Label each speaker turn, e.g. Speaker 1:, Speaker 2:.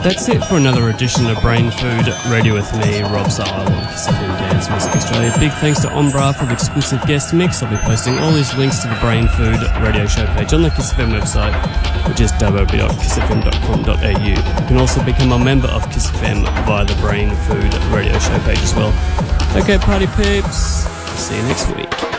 Speaker 1: That's it for another edition of Brain Food Radio with me, Rob Zile on Kiss FM Dance Music Australia. Big thanks to Ombra for the exclusive guest mix. I'll be posting all these links to the Brain Food Radio show page on the Kiss FM website, which is www.kissfm.com.au. You can also become a member of Kiss FM via the Brain Food Radio show page as well. Okay, party peeps, see you next week.